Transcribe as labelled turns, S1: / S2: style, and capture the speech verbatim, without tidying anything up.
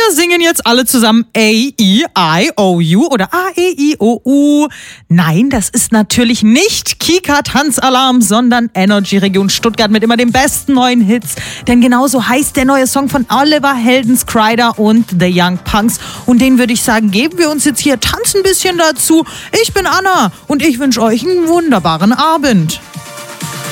S1: singen jetzt alle zusammen A, E, I, O, U oder A, E, I, O, U. Nein, das ist natürlich nicht Kika Tanzalarm, sondern Energy Region Stuttgart mit immer den besten neuen Hits. Denn genauso heißt der neue Song von Oliver Heldens-Kreider und The Young Punks. Und den würde ich sagen, geben wir uns jetzt hier, tanzen ein bisschen dazu. Ich bin Anna und ich wünsche euch einen wunderbaren Abend.